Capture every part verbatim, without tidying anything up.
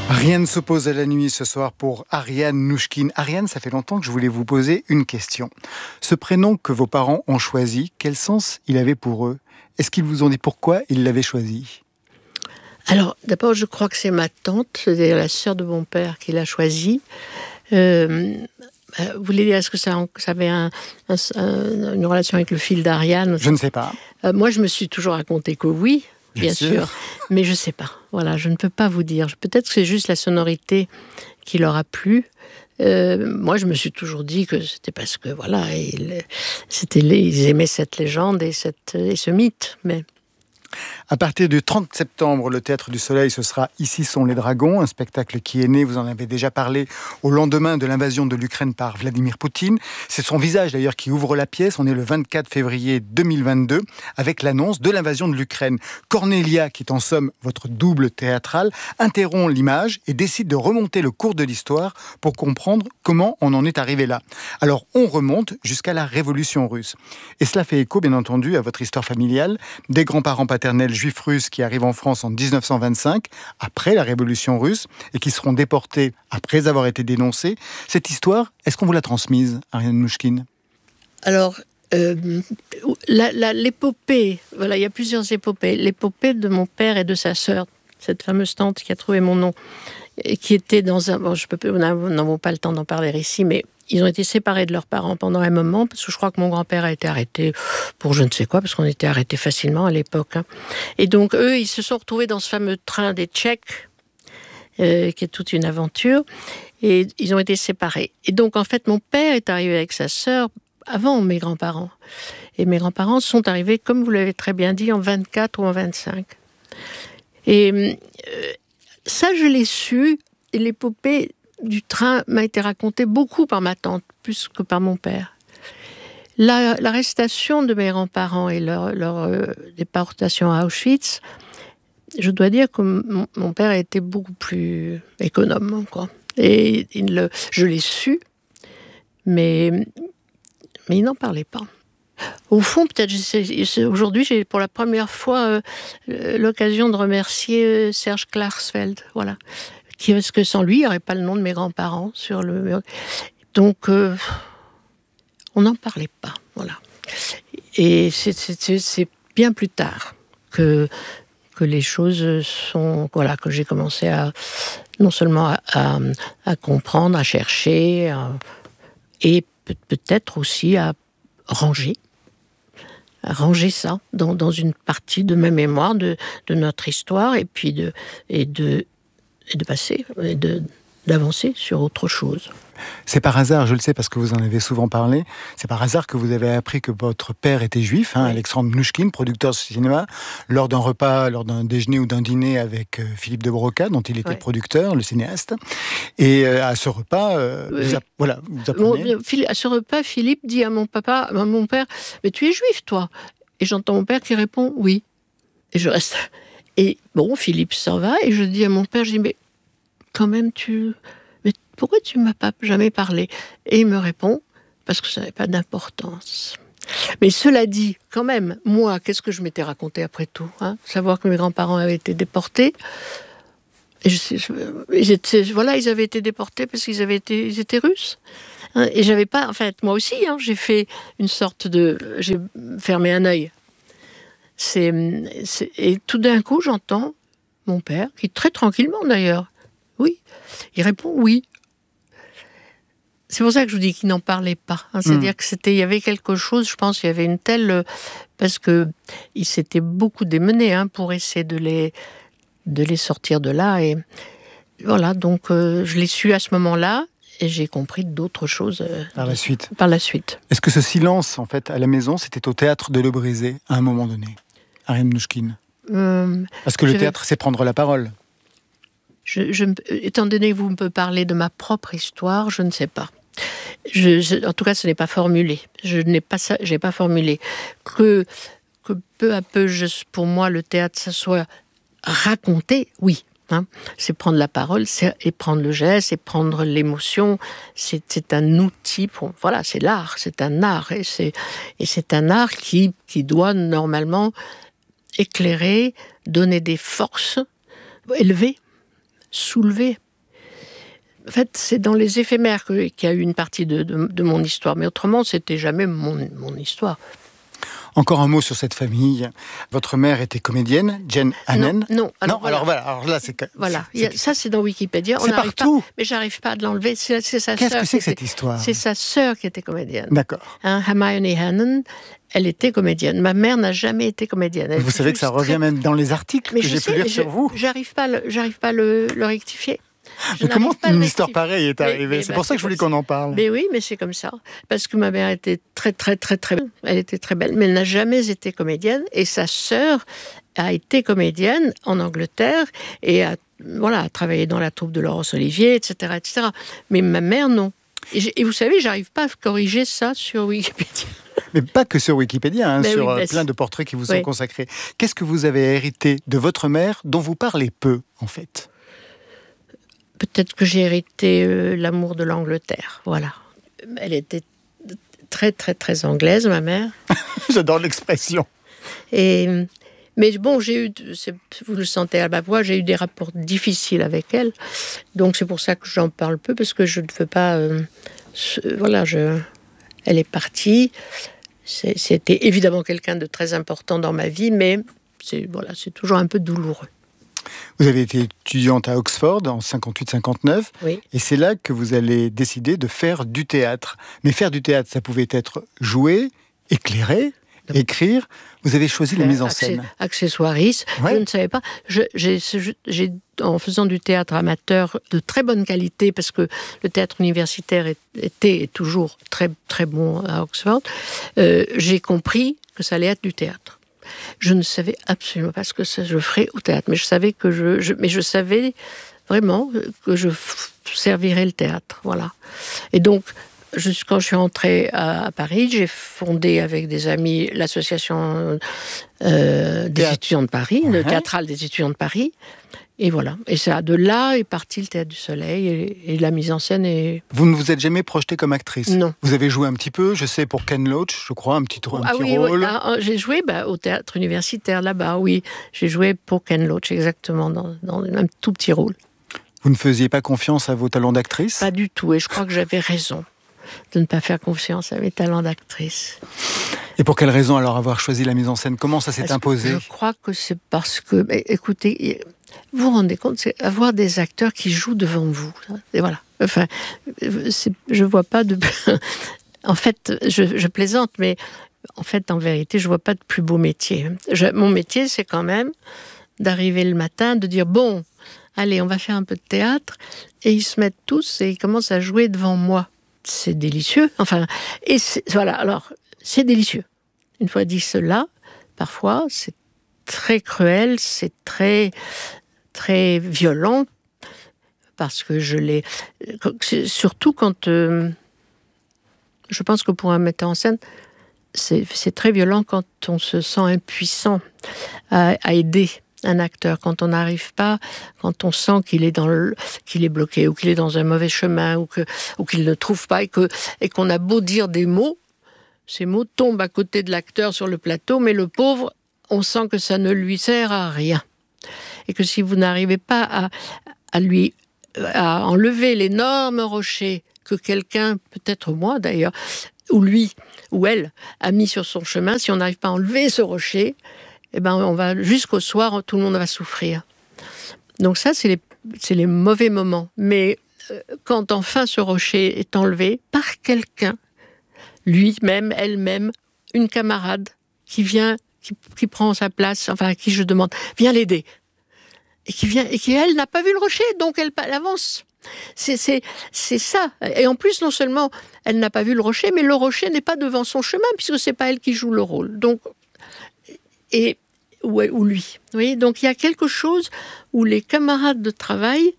Rien ne s'oppose à la nuit ce soir pour Ariane Mnouchkine. Ariane, ça fait longtemps que je voulais vous poser une question. Ce prénom que vos parents ont choisi, quel sens il avait pour eux ? Est-ce qu'ils vous ont dit pourquoi ils l'avaient choisi ? Alors, d'abord, je crois que c'est ma tante, c'est la sœur de mon père qui l'a choisi. Euh, vous voulez dire, est-ce que ça, ça avait un, un, un, une relation avec le fil d'Ariane ? Je ne sais pas. Euh, moi, je me suis toujours raconté que oui, bien, bien sûr. sûr, mais je ne sais pas. Voilà, je ne peux pas vous dire. Peut-être que c'est juste la sonorité qui leur a plu. Euh, moi, je me suis toujours dit que c'était parce que, voilà, ils, c'était, ils aimaient cette légende et, cette, et ce mythe, mais... À partir du trente septembre, le Théâtre du Soleil, ce sera Ici sont les dragons, un spectacle qui est né, vous en avez déjà parlé, au lendemain de l'invasion de l'Ukraine par Vladimir Poutine. C'est son visage d'ailleurs qui ouvre la pièce. On est le vingt-quatre février deux mille vingt-deux avec l'annonce de l'invasion de l'Ukraine. Cornélia, qui est en somme votre double théâtrale, interrompt l'image et décide de remonter le cours de l'histoire pour comprendre comment on en est arrivé là. Alors on remonte jusqu'à la Révolution russe. Et cela fait écho bien entendu à votre histoire familiale, des grands-parents paternels juifs russes qui arrivent en France en dix-neuf cent vingt-cinq, après la Révolution russe, et qui seront déportés après avoir été dénoncés. Cette histoire, est-ce qu'on vous l'a transmise, Ariane Mnouchkine ? Alors, euh, la, la, l'épopée, voilà, il y a plusieurs épopées. L'épopée de mon père et de sa sœur, cette fameuse tante qui a trouvé mon nom, et qui était dans un... Bon, je peux, nous n'avons pas le temps d'en parler ici, mais ils ont été séparés de leurs parents pendant un moment, parce que je crois que mon grand-père a été arrêté pour je ne sais quoi, parce qu'on était arrêtés facilement à l'époque. Hein. Et donc, eux, ils se sont retrouvés dans ce fameux train des Tchèques, euh, qui est toute une aventure, et ils ont été séparés. Et donc, en fait, mon père est arrivé avec sa sœur avant mes grands-parents. Et mes grands-parents sont arrivés, comme vous l'avez très bien dit, en vingt-quatre ou en vingt-cinq. Et euh, ça, je l'ai su, et l'épopée du train m'a été racontée beaucoup par ma tante, plus que par mon père. La, l'arrestation de mes grands-parents et leur, leur euh, déportation à Auschwitz, je dois dire que mon, mon père a été beaucoup plus économe, quoi. Et il le, je l'ai su, mais, mais il n'en parlait pas. Au fond, peut-être, j'ai, aujourd'hui, j'ai pour la première fois euh, l'occasion de remercier euh, Serge Klarsfeld, voilà. Qui, parce que sans lui, il n'y aurait pas le nom de mes grands-parents sur le... Donc, euh, on n'en parlait pas, voilà. Et c'est, c'est, c'est bien plus tard que, que les choses sont... Voilà, que j'ai commencé à... Non seulement à, à, à comprendre, à chercher, à, et peut, peut-être aussi à ranger. À ranger ça dans, dans une partie de ma mémoire, de, de notre histoire, et puis de... Et de et de passer, et de, d'avancer sur autre chose. C'est par hasard, je le sais parce que vous en avez souvent parlé, c'est par hasard que vous avez appris que votre père était juif, hein, oui. Alexandre Mnouchkine, producteur de cinéma, lors d'un repas, lors d'un déjeuner ou d'un dîner avec euh, Philippe de Broca, dont il était oui. producteur, le cinéaste. Et euh, à ce repas, euh, oui. vous, a, voilà, vous apprenez... Bon, à ce repas, Philippe dit à mon papa, à mon père, « Mais tu es juif, toi ?» Et j'entends mon père qui répond « Oui ». Et je reste... Et bon, Philippe s'en va, et je dis à mon père, je dis, mais quand même, tu... Mais pourquoi tu ne m'as pas jamais parlé ? Et il me répond, parce que ça n'avait pas d'importance. Mais cela dit, quand même, moi, qu'est-ce que je m'étais raconté après tout, hein ? Savoir que mes grands-parents avaient été déportés. Et je, je, voilà, ils avaient été déportés parce qu'ils avaient été, ils étaient russes. Hein, et j'avais pas, en fait, moi aussi, hein, j'ai fait une sorte de... J'ai fermé un œil. C'est, c'est, et tout d'un coup, j'entends mon père, qui très tranquillement d'ailleurs, oui, il répond oui. C'est pour ça que je vous dis qu'il n'en parlait pas. Hein. C'est-à-dire mmh. que c'était, il y avait quelque chose, je pense, il y avait une telle, parce que il s'était beaucoup démené hein, pour essayer de les, de les sortir de là. Et voilà, donc euh, je l'ai su à ce moment-là. Et j'ai compris d'autres choses euh, par la suite. Par la suite. Est-ce que ce silence, en fait, à la maison, c'était au théâtre de Le Brisé, à un moment donné, Ariane Mnouchkine ? euh, Parce que le théâtre, vais... c'est prendre la parole. Je, je, étant donné que vous me parlez de ma propre histoire, je ne sais pas. Je, je, en tout cas, ce n'est pas formulé. Je n'ai pas, j'ai pas formulé. Que, que peu à peu, je, pour moi, le théâtre, ça soit raconté, oui. Hein, c'est prendre la parole, c'est et prendre le geste, c'est prendre l'émotion. C'est, c'est un outil pour, voilà, c'est l'art, c'est un art et c'est et c'est un art qui qui doit normalement éclairer, donner des forces, élever soulevé. En fait, c'est dans les éphémères que, qu'il y a eu une partie de, de, de mon histoire, mais autrement, c'était jamais mon, mon histoire. Encore un mot sur cette famille. Votre mère était comédienne, Jane Hannan. Non, non. Alors, non, voilà. alors voilà. Alors là, c'est voilà. C'est, c'est, ça, c'est dans Wikipédia. C'est On partout. Pas, mais j'arrive pas à l'enlever. C'est, c'est sa Qu'est-ce sœur. que c'est que était, cette histoire? C'est sa sœur qui était comédienne. D'accord. Hein, Hermione Hannan, elle était comédienne. Ma mère n'a jamais été comédienne. Elle vous savez que ça revient très... même dans les articles mais que j'ai sais, pu lire je, sur vous. J'arrive pas, le, j'arrive pas le, le rectifier. Mais comment une histoire pareille est arrivée? mais, mais c'est bah, pour ça que je voulais qu'on en parle. Mais oui, mais c'est comme ça. Parce que ma mère était très, très, très, très belle. Elle était très belle, mais elle n'a jamais été comédienne. Et sa sœur a été comédienne en Angleterre et a, voilà, a travaillé dans la troupe de Laurence Olivier, et cetera, et cetera. Mais ma mère, non. Et, et vous savez, j'arrive pas à corriger ça sur Wikipédia. Mais pas que sur Wikipédia, hein, sur oui, plein de portraits qui vous oui. sont consacrés. Qu'est-ce que vous avez hérité de votre mère dont vous parlez peu, en fait? Peut-être que j'ai hérité euh, l'amour de l'Angleterre, voilà. Elle était très, très, très anglaise, ma mère. J'adore l'expression. Et, mais bon, j'ai eu, vous le sentez à ma voix, j'ai eu des rapports difficiles avec elle. Donc c'est pour ça que j'en parle peu, parce que je ne veux pas... Euh, voilà, je, elle est partie. C'est, c'était évidemment quelqu'un de très important dans ma vie, mais c'est, voilà, c'est toujours un peu douloureux. Vous avez été étudiante à Oxford en cinquante-huit cinquante-neuf, oui. Et c'est là que vous allez décider de faire du théâtre. Mais faire du théâtre, ça pouvait être jouer, éclairer, Donc, écrire. Vous avez choisi la mise en scène. Accessoiriste, ouais. Je ne savais pas. Je, j'ai, j'ai, en faisant du théâtre amateur de très bonne qualité, parce que le théâtre universitaire était et toujours très, très bon à Oxford, euh, j'ai compris que ça allait être du théâtre. Je ne savais absolument pas ce que ça, je ferais au théâtre, mais je savais que je, je, mais je savais vraiment que je f- servirais le théâtre, voilà. Et donc, juste quand je suis rentrée à, à Paris, j'ai fondé avec des amis l'association euh, des Théâtre. étudiants de Paris, ouais. le théâtral des étudiants de Paris. Et voilà. Et ça, de là est parti le Théâtre du Soleil et, et la mise en scène. Est... Vous ne vous êtes jamais projetée comme actrice? Non. Vous avez joué un petit peu, je sais, pour Ken Loach, je crois, un petit, un ah petit oui, rôle. Oui. Ah, j'ai joué bah, au théâtre universitaire là-bas, oui. J'ai joué pour Ken Loach, exactement, dans, dans un tout petit rôle. Vous ne faisiez pas confiance à vos talents d'actrice? Pas du tout, et je crois que j'avais raison de ne pas faire confiance à mes talents d'actrice. Et pour quelle raison alors avoir choisi la mise en scène? Comment ça s'est parce imposé? Je crois que c'est parce que, mais, écoutez, vous vous rendez compte, c'est avoir des acteurs qui jouent devant vous. Et voilà. Enfin, c'est, je vois pas de. En fait, je, je plaisante, mais en fait, en vérité, je vois pas de plus beau métier. Je, mon métier, c'est quand même d'arriver le matin, de dire bon, allez, on va faire un peu de théâtre, et ils se mettent tous et ils commencent à jouer devant moi. C'est délicieux. Enfin, et c'est, voilà. Alors, c'est délicieux. Une fois dit cela, parfois, c'est très cruel, c'est très, très violent, parce que je l'ai... Surtout quand... Euh, je pense que pour un metteur en scène, c'est, c'est très violent quand on se sent impuissant à, à aider un acteur, quand on n'arrive pas, quand on sent qu'il est, dans le, qu'il est bloqué, ou qu'il est dans un mauvais chemin, ou, que, ou qu'il ne trouve pas, et, que, et qu'on a beau dire des mots, ces mots tombent à côté de l'acteur sur le plateau, mais le pauvre, on sent que ça ne lui sert à rien. Et que si vous n'arrivez pas à, à lui à enlever l'énorme rocher que quelqu'un, peut-être moi d'ailleurs, ou lui, ou elle, a mis sur son chemin, si on n'arrive pas à enlever ce rocher, eh ben on va, jusqu'au soir, tout le monde va souffrir. Donc ça, c'est les, c'est les mauvais moments. Mais euh, quand enfin ce rocher est enlevé par quelqu'un, lui-même, elle-même, une camarade qui vient, qui, qui prend sa place, enfin à qui je demande, viens l'aider. Et qui vient, et qui, elle, n'a pas vu le rocher, donc elle, elle avance. C'est, c'est, c'est ça. Et en plus, non seulement elle n'a pas vu le rocher, mais le rocher n'est pas devant son chemin, puisque c'est pas elle qui joue le rôle. Donc, et, ou, ou lui. Vous voyez, donc il y a quelque chose où les camarades de travail,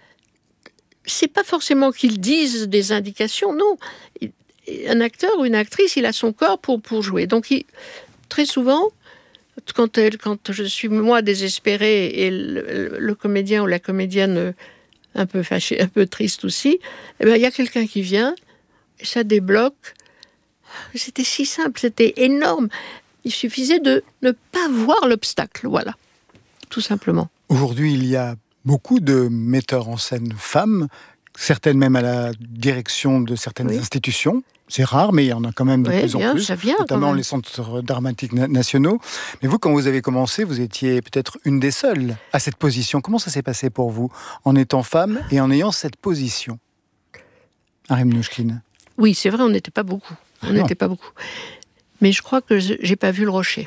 c'est pas forcément qu'ils disent des indications, non. Un acteur ou une actrice, il a son corps pour, pour jouer. Donc, il, très souvent, quand, elle, quand je suis, moi, désespérée, et le, le comédien ou la comédienne un peu fâché, un peu triste aussi, eh bien, il y a quelqu'un qui vient, et ça débloque. C'était si simple, c'était énorme. Il suffisait de ne pas voir l'obstacle, voilà, tout simplement. Aujourd'hui, il y a beaucoup de metteurs en scène femmes, certaines même à la direction de certaines oui. institutions. C'est rare, mais il y en a quand même de oui, plus bien, en plus, ça vient, notamment les centres dramatiques nationaux. Mais vous, quand vous avez commencé, vous étiez peut-être une des seules à cette position. Comment ça s'est passé pour vous, en étant femme et en ayant cette position, Arim Mnouchkine? Oui, c'est vrai, on n'était pas beaucoup. On n'était pas beaucoup. Mais je crois que je n'ai pas vu le rocher.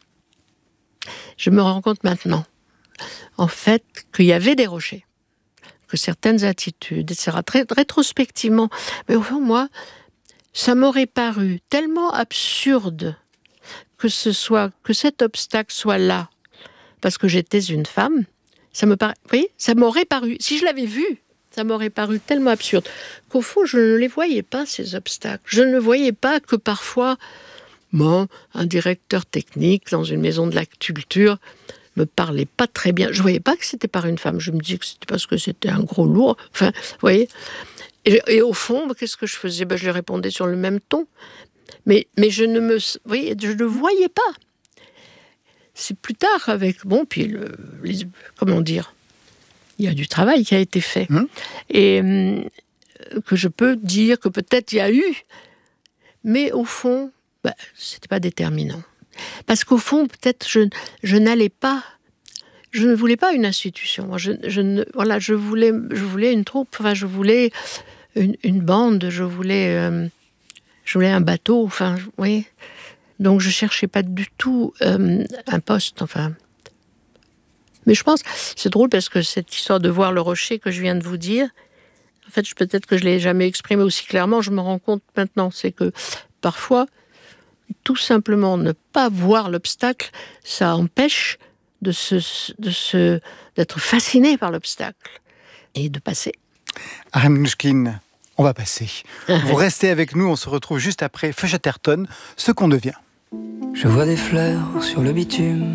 Je me rends compte maintenant, en fait, qu'il y avait des rochers, que certaines attitudes, et cetera, très rétrospectivement. Mais au fond, moi, ça m'aurait paru tellement absurde que ce soit, que cet obstacle soit là, parce que j'étais une femme. Ça me paraît, vous voyez, ça m'aurait paru, si je l'avais vu, ça m'aurait paru tellement absurde qu'au fond, je ne les voyais pas, ces obstacles. Je ne voyais pas que parfois, bon, un directeur technique dans une maison de la culture me parlait pas très bien. Je voyais pas que c'était par une femme. Je me disais que c'était parce que c'était un gros lourd. Enfin, vous voyez. Et, et au fond, qu'est-ce que je faisais? Ben, je lui répondais sur le même ton. Mais, mais je ne me, vous voyez, je ne voyais pas. C'est plus tard avec, bon, puis le, les, comment dire, il y a du travail qui a été fait. Mmh. Et euh, que je peux dire que peut-être il y a eu, mais au fond, ben, c'était pas déterminant. Parce qu'au fond, peut-être, je, je n'allais pas, je ne voulais pas une institution. Moi, je, je, ne, voilà, je, voulais, je voulais une troupe, enfin, je voulais une, une bande, je voulais, euh, je voulais un bateau, enfin, oui. Donc, je ne cherchais pas du tout euh, un poste, enfin. Mais je pense, c'est drôle parce que cette histoire de voir le rocher que je viens de vous dire, en fait, peut-être que je ne l'ai jamais exprimé aussi clairement, je me rends compte maintenant, c'est que parfois, tout simplement ne pas voir l'obstacle, ça empêche de se, de se, d'être fasciné par l'obstacle et de passer. Arim Mnouchkine, on va passer. Vous restez avec nous, on se retrouve juste après Feu Chatterton, Ce qu'on devient. Je vois des fleurs sur le bitume,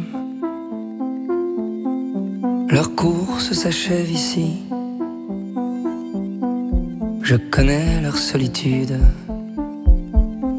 leur course s'achève ici. Je connais leur solitude.